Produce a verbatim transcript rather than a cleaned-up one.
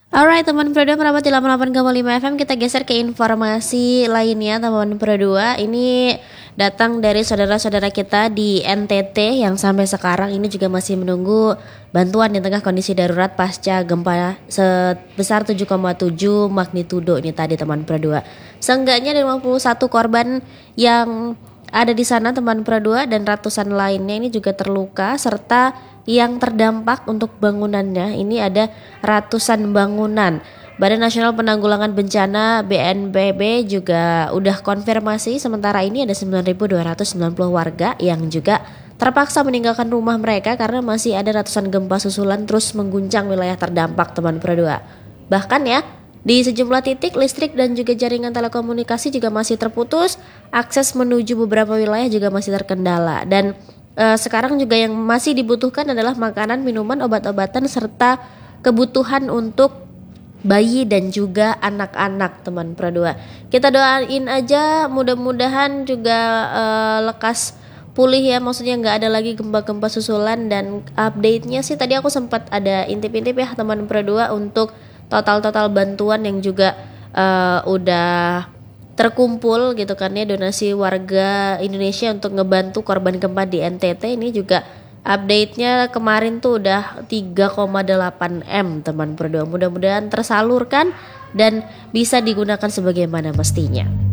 Alright teman Pro dua merapat di delapan puluh delapan koma lima F M. Kita geser ke informasi lainnya teman Pro dua. Ini datang dari saudara-saudara kita di N T T yang sampai sekarang ini juga masih menunggu bantuan di tengah kondisi darurat pasca gempa sebesar tujuh koma tujuh magnitudo ini tadi teman Pro dua. Seenggaknya lima puluh satu korban yang ada di sana teman Pro dua dan ratusan lainnya ini juga terluka, serta yang terdampak untuk bangunannya ini ada ratusan bangunan. Badan Nasional Penanggulangan Bencana B N P B juga udah konfirmasi sementara ini ada sembilan ribu dua ratus sembilan puluh warga yang juga terpaksa meninggalkan rumah mereka karena masih ada ratusan gempa susulan terus mengguncang wilayah terdampak teman Pro dua. Bahkan ya, di sejumlah titik listrik dan juga jaringan telekomunikasi juga masih terputus, akses menuju beberapa wilayah juga masih terkendala dan Uh, sekarang juga yang masih dibutuhkan adalah makanan, minuman, obat-obatan serta kebutuhan untuk bayi dan juga anak-anak teman Pro dua. Kita doain aja mudah-mudahan juga uh, lekas pulih ya, maksudnya nggak ada lagi gempa-gempa susulan. Dan update-nya sih tadi aku sempat ada intip-intip ya teman Pro dua untuk total-total bantuan yang juga uh, udah terkumpul gitu kan ya, donasi warga Indonesia untuk ngebantu korban gempa di N T T. Ini juga update-nya kemarin tuh udah tiga koma delapan M teman Pro dua. Mudah-mudahan tersalurkan dan bisa digunakan sebagaimana mestinya.